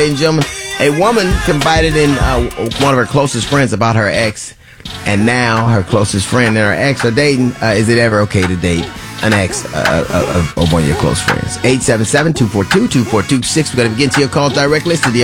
Ladies and gentlemen, a woman confided in one of her closest friends about her ex, and now her closest friend and her ex are dating. Is it ever okay to date an ex of one of your close friends? 877-242-2426. We're going to begin to your calls directly.